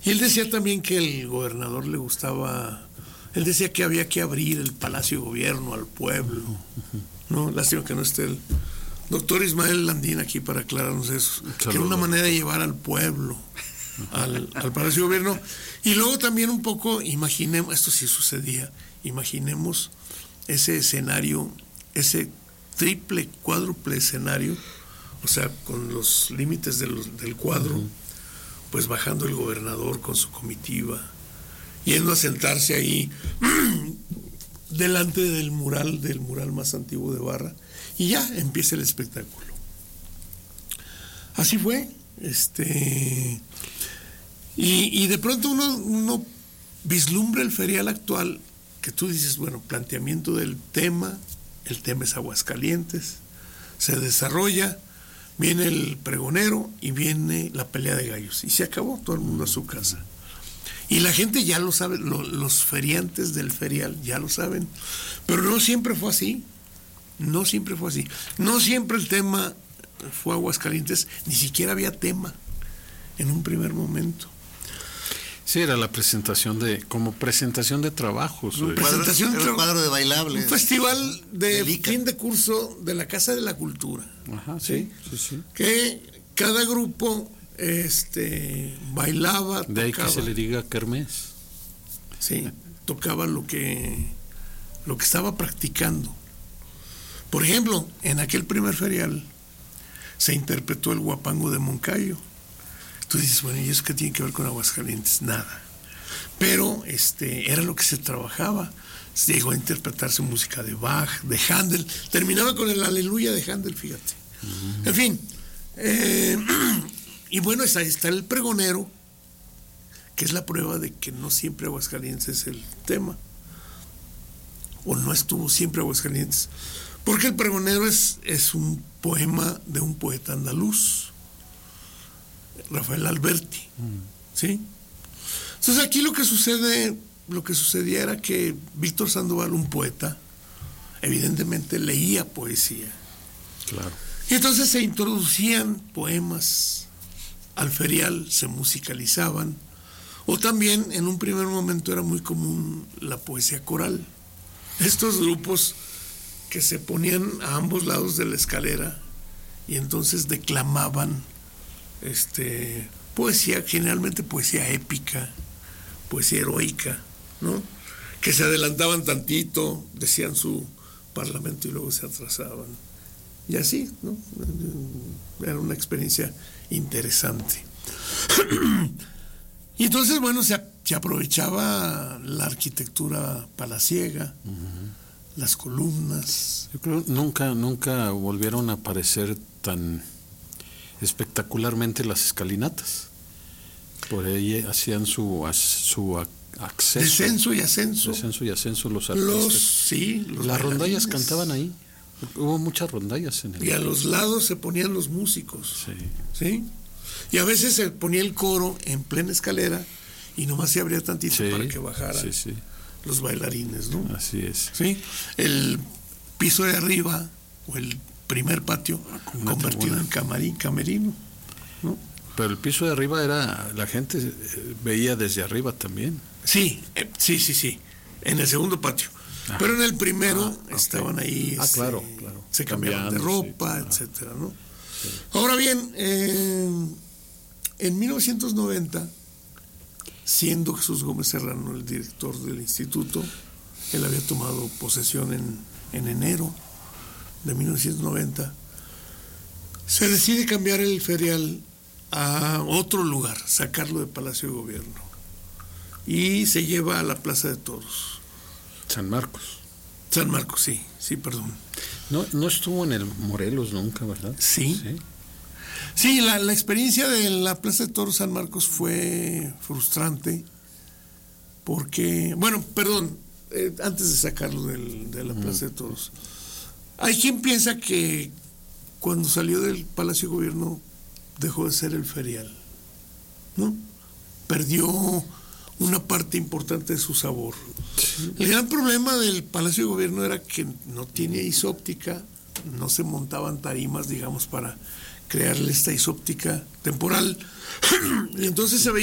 Y él decía también que el gobernador le gustaba, él decía que había que abrir el Palacio de Gobierno al pueblo, ¿no? Lástima que no esté el doctor Ismael Landín aquí para aclararnos eso, que era una manera de llevar al pueblo al Palacio de Gobierno. Y luego también un poco, imaginemos, esto sí sucedía, imaginemos ese escenario, ese triple, cuádruple escenario, o sea, con los límites del cuadro, pues bajando el gobernador con su comitiva, yendo a sentarse ahí delante del mural más antiguo de Barra, y ya empieza el espectáculo. Así fue, y de pronto uno vislumbra el ferial actual, que tú dices, bueno, planteamiento del tema, el tema es Aguascalientes, se desarrolla, viene el pregonero y viene la pelea de gallos, y se acabó, todo el mundo a su casa. Y la gente ya lo sabe, los feriantes del ferial ya lo saben, pero no siempre fue así, no siempre el tema fue Aguascalientes, ni siquiera había tema en un primer momento. Sí, era la presentación como presentación de trabajos. Un cuadro de bailables. Un festival de fin de curso de la Casa de la Cultura. Ajá, sí. Que cada grupo bailaba, de ahí tocaba. que se le diga kermés. Sí, tocaba lo que estaba practicando. Por ejemplo, en aquel primer ferial se interpretó el Huapango de Moncayo. Tú dices, bueno, ¿y eso qué tiene que ver con Aguascalientes? Nada. Pero era lo que se trabajaba. Llegó a interpretarse música de Bach, de Händel. Terminaba con el Aleluya de Händel, fíjate. En fin. Y bueno, ahí está el pregonero, que es la prueba de que no siempre Aguascalientes es el tema. O no estuvo siempre Aguascalientes. Porque el pregonero es un poema de un poeta andaluz, Rafael Alberti, ¿sí? Entonces aquí lo que sucedía era que Víctor Sandoval, un poeta, evidentemente leía poesía. Claro. Y entonces se introducían poemas al ferial, se musicalizaban, o también en un primer momento era muy común la poesía coral. Estos grupos que se ponían a ambos lados de la escalera y entonces declamaban poesía, generalmente poesía épica, poesía heroica, ¿no? Que se adelantaban tantito, decían su parlamento y luego se atrasaban. Y así, ¿no? Era una experiencia interesante. Y entonces, bueno, se aprovechaba la arquitectura palaciega, las columnas. Yo creo que nunca volvieron a aparecer tan espectacularmente las escalinatas. Por ahí hacían su acceso. Descenso y ascenso. Los artistas. Las rondallas cantaban ahí. Hubo muchas rondallas en el. Y a los lados se ponían los músicos. Sí. Y a veces se ponía el coro en plena escalera y nomás se abría tantito para que bajaran los bailarines, ¿no? Así es. Sí. El piso de arriba o el primer patio convertido en camerino, ¿no? Pero el piso de arriba la gente veía desde arriba también. Sí. En el segundo patio. Ajá. Pero en el primero estaban ahí. Claro. Se cambiaban de ropa, etcétera, ¿no? Sí. Ahora bien, en 1990, siendo Jesús Gómez Serrano el director del instituto, él había tomado posesión en enero de 1990, se decide cambiar el ferial a otro lugar, sacarlo de Palacio de Gobierno, y se lleva a la Plaza de Toros. San Marcos, sí, perdón. No estuvo en el Morelos nunca, ¿verdad? Sí, la experiencia de la Plaza de Toros San Marcos fue frustrante, porque, antes de sacarlo de la Plaza de Toros, hay quien piensa que cuando salió del Palacio de Gobierno dejó de ser el ferial, ¿no? Perdió una parte importante de su sabor. El gran problema del Palacio de Gobierno era que no tiene isóptica, no se montaban tarimas, digamos, para crearle esta isóptica temporal, y entonces se veía